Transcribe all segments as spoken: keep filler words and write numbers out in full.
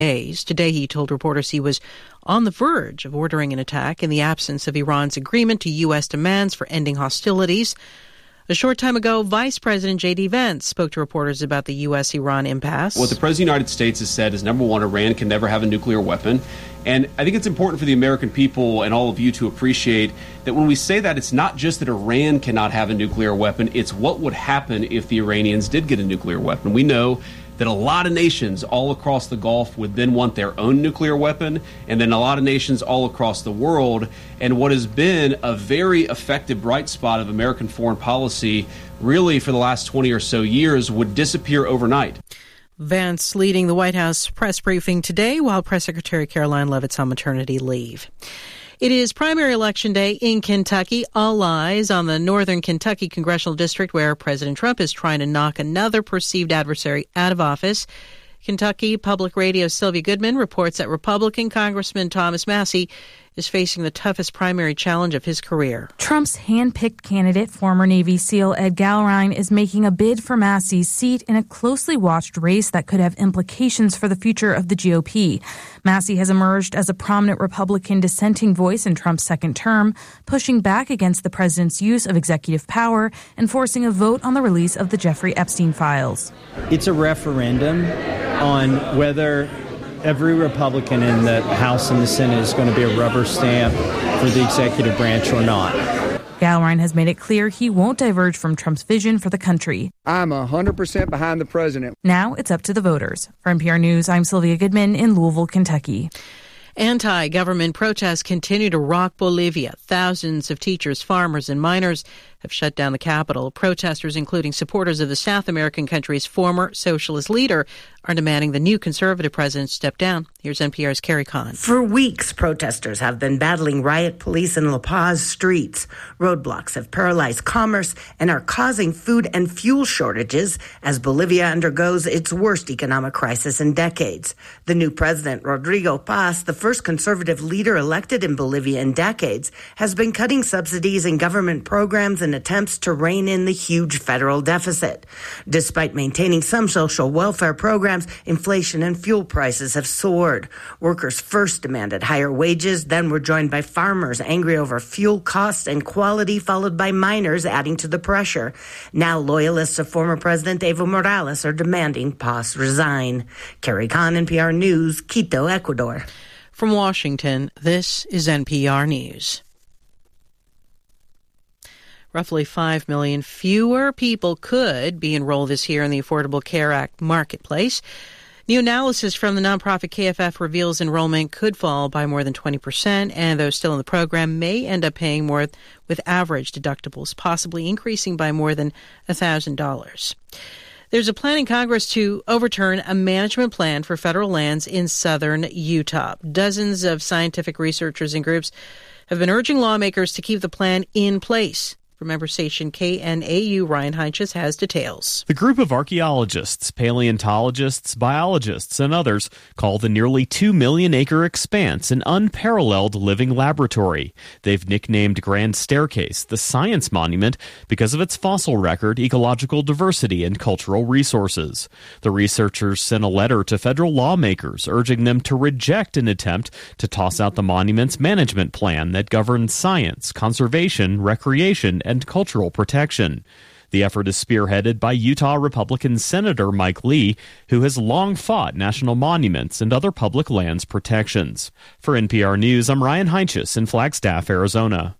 days. Today, he told reporters he was on the verge of ordering an attack in the absence of Iran's agreement to U S demands for ending hostilities. A short time ago, Vice President J D. Vance spoke to reporters about the U S Iran impasse. What the President of the United States has said is, number one, Iran can never have a nuclear weapon. And I think it's important for the American people and all of you to appreciate that when we say that, it's not just that Iran cannot have a nuclear weapon, it's what would happen if the Iranians did get a nuclear weapon. We know that a lot of nations all across the Gulf would then want their own nuclear weapon, and then a lot of nations all across the world. And what has been a very effective bright spot of American foreign policy, really for the last twenty or so years, would disappear overnight. Vance leading the White House press briefing today while Press Secretary Caroline Leavitt's on maternity leave. It is primary election day in Kentucky. All eyes on the northern Kentucky congressional district where President Trump is trying to knock another perceived adversary out of office. Kentucky Public Radio's Sylvia Goodman reports that Republican Congressman Thomas Massie is facing the toughest primary challenge of his career. Trump's hand-picked candidate, former Navy SEAL Ed Gallrein, is making a bid for Massie's seat in a closely watched race that could have implications for the future of the G O P. Massie has emerged as a prominent Republican dissenting voice in Trump's second term, pushing back against the president's use of executive power and forcing a vote on the release of the Jeffrey Epstein files. It's a referendum on whether every Republican in the House and the Senate is going to be a rubber stamp for the executive branch or not. Gallrein has made it clear he won't diverge from Trump's vision for the country. I'm one hundred percent behind the president. Now it's up to the voters. For N P R News, I'm Sylvia Goodman in Louisville, Kentucky. Anti-government protests continue to rock Bolivia. Thousands of teachers, farmers, and miners have shut down the capital. Protesters, including supporters of the South American country's former socialist leader, are demanding the new conservative president step down. Here's N P R's Carrie Kahn. For weeks, protesters have been battling riot police in La Paz streets. Roadblocks have paralyzed commerce and are causing food and fuel shortages as Bolivia undergoes its worst economic crisis in decades. The new president, Rodrigo Paz, the first conservative leader elected in Bolivia in decades, has been cutting subsidies and government programs in attempts to rein in the huge federal deficit. Despite maintaining some social welfare programs, inflation and fuel prices have soared. Workers first demanded higher wages, then were joined by farmers angry over fuel costs and quality, followed by miners adding to the pressure. Now loyalists of former President Evo Morales are demanding Paz resign. Carrie Kahn, N P R News, Quito, Ecuador. From Washington, this is N P R News. Roughly five million fewer people could be enrolled this year in the Affordable Care Act marketplace. New analysis from the nonprofit K F F reveals enrollment could fall by more than twenty percent, and those still in the program may end up paying more with average deductibles, possibly increasing by more than one thousand dollars. There's a plan in Congress to overturn a management plan for federal lands in southern Utah. Dozens of scientific researchers and groups have been urging lawmakers to keep the plan in place. From member station K N A U, Ryan Heinches has details. The group of archaeologists, paleontologists, biologists, and others call the nearly two million acre expanse an unparalleled living laboratory. They've nicknamed Grand Staircase the Science Monument because of its fossil record, ecological diversity, and cultural resources. The researchers sent a letter to federal lawmakers urging them to reject an attempt to toss out the monument's management plan that governs science, conservation, recreation, and cultural protection. The effort is spearheaded by Utah Republican Senator Mike Lee, who has long fought national monuments and other public lands protections. For N P R News, I'm Ryan Heinches in Flagstaff, Arizona.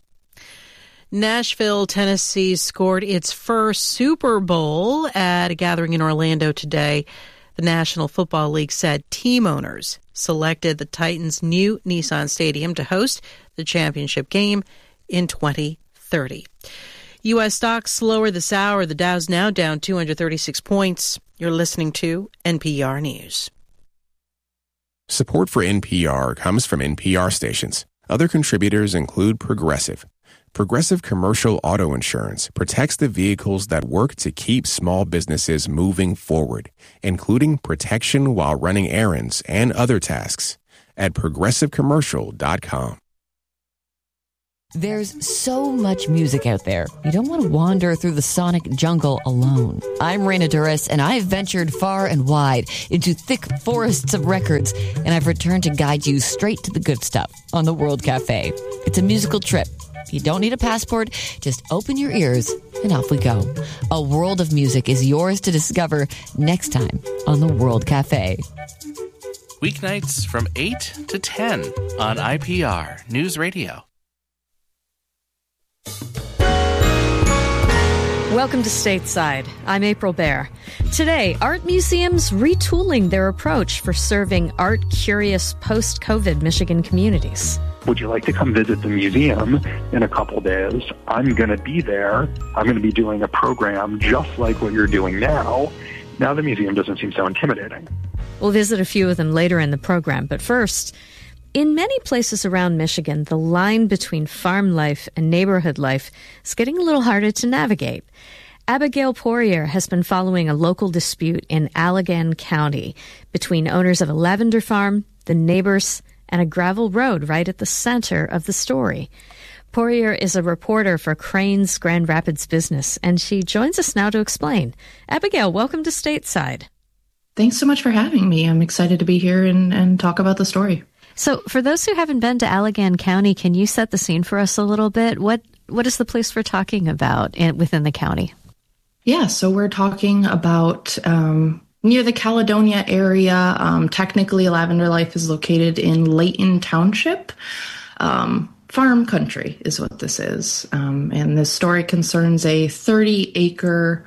Nashville, Tennessee scored its first Super Bowl at a gathering in Orlando today. The National Football League said team owners selected the Titans' new Nissan Stadium to host the championship game in twenty thirty. U S stocks slower this hour. The Dow's now down two hundred thirty-six points. You're listening to N P R News. Support for N P R comes from N P R stations. Other contributors include Progressive. Progressive Commercial Auto Insurance protects the vehicles that work to keep small businesses moving forward, including protection while running errands and other tasks. At progressive commercial dot com. There's so much music out there. You don't want to wander through the sonic jungle alone. I'm Raina Duras, and I've ventured far and wide into thick forests of records, and I've returned to guide you straight to the good stuff on the World Cafe. It's a musical trip. You don't need a passport. Just open your ears, and off we go. A world of music is yours to discover next time on the World Cafe. Weeknights from eight to ten on I P R News Radio. Welcome to Stateside. I'm April Baer. Today, art museums retooling their approach for serving art-curious post-COVID Michigan communities. Would you like to come visit the museum in a couple days? I'm going to be there. I'm going to be doing a program just like what you're doing now. Now the museum doesn't seem so intimidating. We'll visit a few of them later in the program, but first, in many places around Michigan, the line between farm life and neighborhood life is getting a little harder to navigate. Abigail Poirier has been following a local dispute in Allegan County between owners of a lavender farm, the neighbors, and a gravel road right at the center of the story. Poirier is a reporter for Crane's Grand Rapids Business, and she joins us now to explain. Abigail, welcome to Stateside. Thanks so much for having me. I'm excited to be here and, and talk about the story. So for those who haven't been to Allegan County, can you set the scene for us a little bit? What What is the place we're talking about in, within the county? Yeah, so we're talking about um, near the Caledonia area. Um, technically, Lavender Life is located in Layton Township. Um, farm country is what this is. Um, and this story concerns a thirty-acre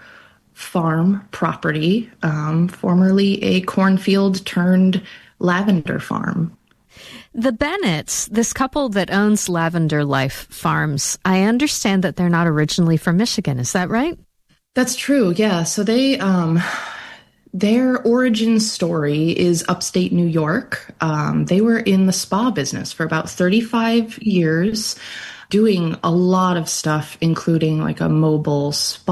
farm property, um, formerly a cornfield turned lavender farm. The Bennetts, this couple that owns Lavender Life Farms, I understand that they're not originally from Michigan. Is that right? That's true, yeah. So they, um, their origin story is upstate New York. Um, they were in the spa business for about thirty-five years, doing a lot of stuff, including like a mobile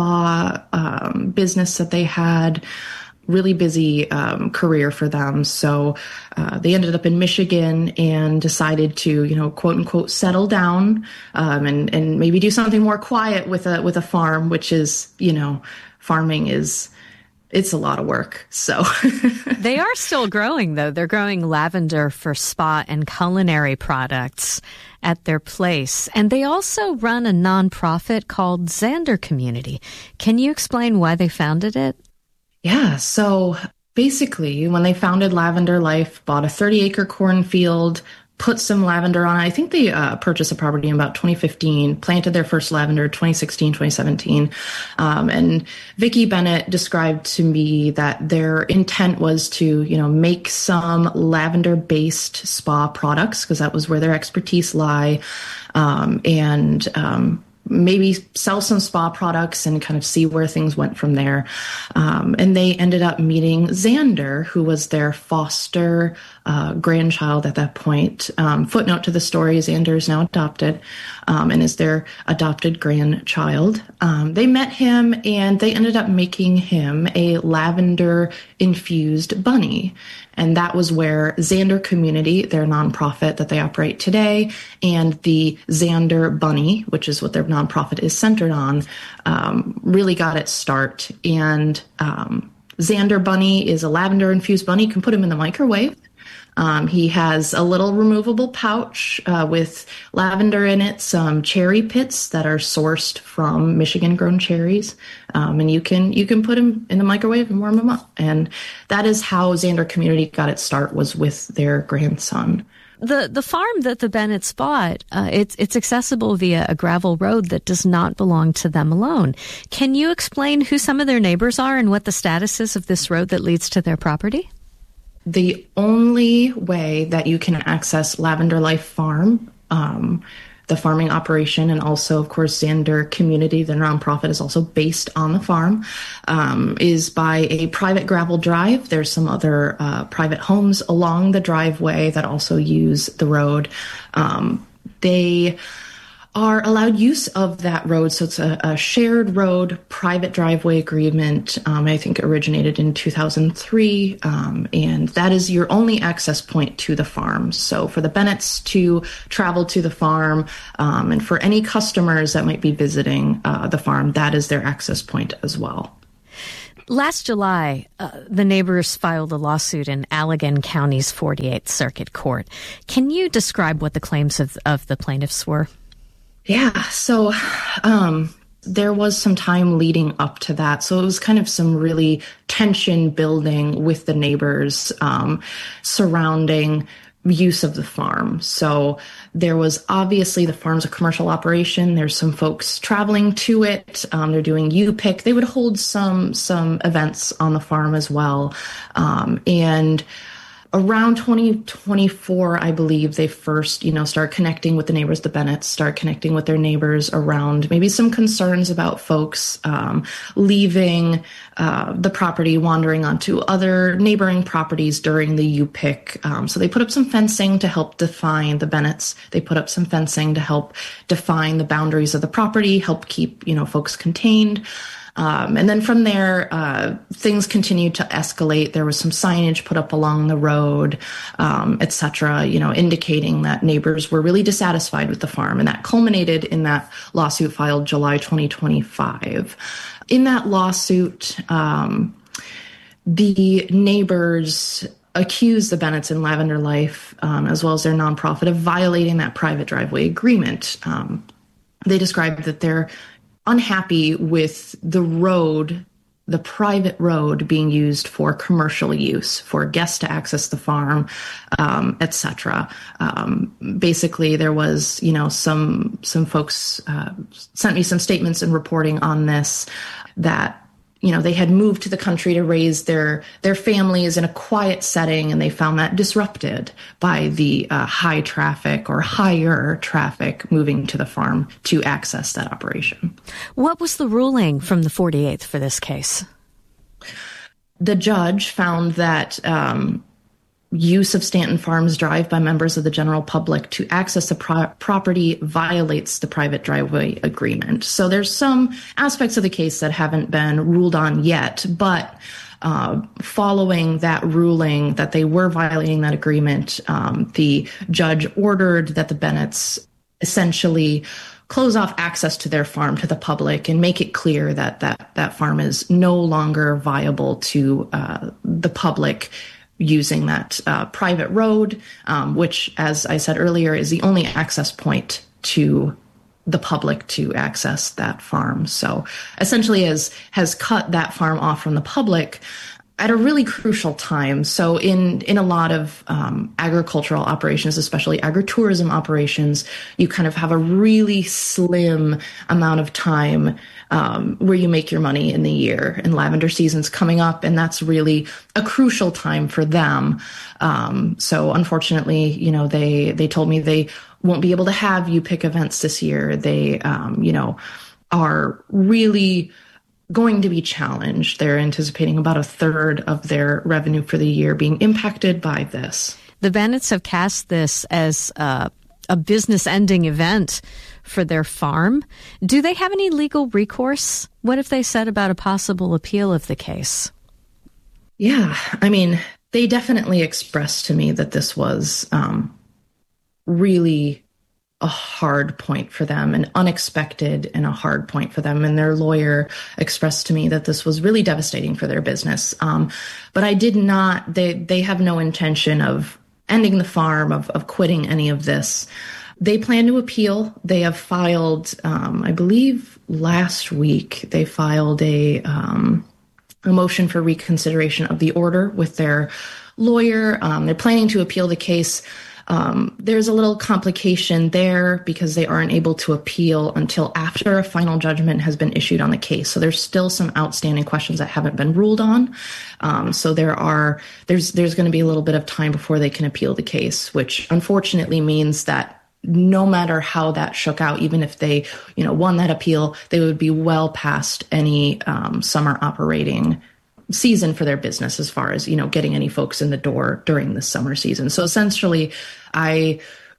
spa um, business that they had. Really busy um, career for them. So uh, they ended up in Michigan and decided to, you know, quote unquote, settle down um, and and maybe do something more quiet with a with a farm, which is, you know, farming is it's a lot of work. So they are still growing, though. They're growing lavender for spa and culinary products at their place. And they also run a nonprofit called Zander Community. Can you explain why they founded it? Yeah, so basically, when they founded Lavender Life, bought a thirty-acre cornfield, put some lavender on it. I think they uh, purchased a property in about twenty fifteen, planted their first lavender twenty sixteen, twenty seventeen. Um, and Vicki Bennett described to me that their intent was to, you know, make some lavender-based spa products, because that was where their expertise lie, um, and um maybe sell some spa products and kind of see where things went from there. Um, and they ended up meeting Zander, who was their foster uh, grandchild at that point. Um, footnote to the story, Zander is now adopted um, and is their adopted grandchild. Um, they met him and they ended up making him a lavender-infused bunny. And that was where Zander Community, their nonprofit that they operate today, and the Zander Bunny, which is what their nonprofit is centered on, um, really got its start. And um, Zander Bunny is a lavender-infused bunny. You can put him in the microwave. Um, he has a little removable pouch uh, with lavender in it, some cherry pits that are sourced from Michigan-grown cherries, um, and you can you can put him in the microwave and warm him up. And that is how Zander Community got its start, was with their grandson. The the farm that the Bennetts bought, uh, it's it's accessible via a gravel road that does not belong to them alone. Can you explain who some of their neighbors are and what the status is of this road that leads to their property? The only way that you can access Lavender Life Farm, um, the farming operation, and also, of course, Zander Community, the nonprofit, is also based on the farm, um, is by a private gravel drive. There's some other uh, private homes along the driveway that also use the road. Um, they are allowed use of that road. So it's a, a shared road, private driveway agreement. Um, I think originated in two thousand three. Um, and that is your only access point to the farm. So for the Bennetts to travel to the farm, um, and for any customers that might be visiting uh, the farm, that is their access point as well. Last July, uh, the neighbors filed a lawsuit in Allegan County's forty-eighth Circuit Court. Can you describe what the claims of, of the plaintiffs were? Yeah, so um, there was some time leading up to that. So it was kind of some really tension building with the neighbors um, surrounding use of the farm. So there was obviously the farm's a commercial operation. There's some folks traveling to it. Um, they're doing U-Pick. They would hold some some events on the farm as well. Um, and around twenty twenty-four, I believe, they first, you know, start connecting with the neighbors, the Bennetts, start connecting with their neighbors around maybe some concerns about folks um, leaving uh, the property, wandering onto other neighboring properties during the U-Pick. Um, so they put up some fencing to help define the Bennetts. They put up some fencing to help define the boundaries of the property, help keep, you know, folks contained. Um, and then from there, uh, things continued to escalate. There was some signage put up along the road, um, et cetera, you know, indicating that neighbors were really dissatisfied with the farm. And that culminated in that lawsuit filed July twenty twenty-five. In that lawsuit, um, the neighbors accused the Bennetts and Lavender Life, um, as well as their nonprofit, of violating that private driveway agreement. Um, they described that they're unhappy with the road, the private road being used for commercial use, for guests to access the farm, um, et cetera. Um, basically, there was, you know, some some folks uh, sent me some statements and reporting on this that, you know, they had moved to the country to raise their their families in a quiet setting, and they found that disrupted by the uh, high traffic or higher traffic moving to the farm to access that operation. What was the ruling from the forty-eighth for this case? The judge found that um, use of Stanton Farms Drive by members of the general public to access the pro- property violates the private driveway agreement. So there's some aspects of the case that haven't been ruled on yet, but uh, following that ruling that they were violating that agreement, um, the judge ordered that the Bennetts essentially close off access to their farm to the public and make it clear that that, that farm is no longer viable to uh, the public using that uh, private road, um, which, as I said earlier, is the only access point to the public to access that farm. So essentially has, has cut that farm off from the public at a really crucial time. So in, in a lot of um, agricultural operations, especially agritourism operations, you kind of have a really slim amount of time um, where you make your money in the year. And lavender season's coming up, and that's really a crucial time for them. Um, so unfortunately, you know, they, they told me they won't be able to have U-Pick events this year. They, um, you know, are really going to be challenged. They're anticipating about a third of their revenue for the year being impacted by this. The Bennetts have cast this as uh, a business-ending event for their farm. Do they have any legal recourse? What have they said about a possible appeal of the case? Yeah, I mean, they definitely expressed to me that this was um, really a hard point for them, an unexpected and a hard point for them. And their lawyer expressed to me that this was really devastating for their business. Um, but I did not, they, they have no intention of ending the farm, of, of quitting any of this. They plan to appeal. They have filed, um, I believe last week, they filed a, um, a motion for reconsideration of the order with their lawyer. Um, they're planning to appeal the case. Um, there's a little complication there because they aren't able to appeal until after a final judgment has been issued on the case. So there's still some outstanding questions that haven't been ruled on. Um, so there are there's there's going to be a little bit of time before they can appeal the case, which unfortunately means that no matter how that shook out, even if they, you know, won that appeal, they would be well past any um, summer operating season for their business as far as, you know, getting any folks in the door during the summer season. So essentially, I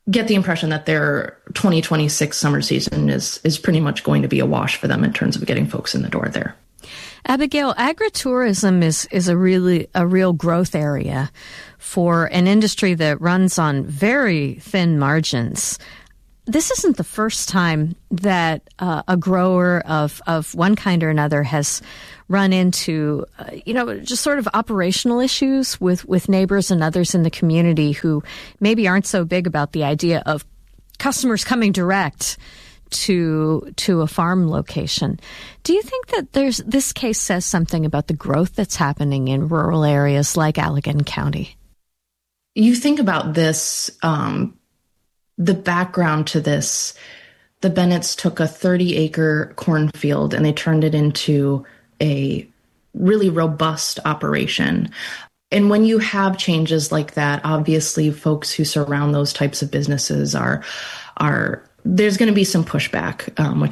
get the impression that their twenty twenty-six summer season is is pretty much going to be a wash for them in terms of getting folks in the door there. Abigail, agritourism is, is a really a real growth area for an industry that runs on very thin margins. This isn't the first time that uh, a grower of, of one kind or another has run into, uh, you know, just sort of operational issues with, with neighbors and others in the community who maybe aren't so big about the idea of customers coming direct to to a farm location. Do you think that there's this case says something about the growth that's happening in rural areas like Allegan County? You think about this, um, the background to this, the Bennetts took a thirty acre cornfield and they turned it into a really robust operation. And when you have changes like that, obviously folks who surround those types of businesses are, are there's going to be some pushback, um, which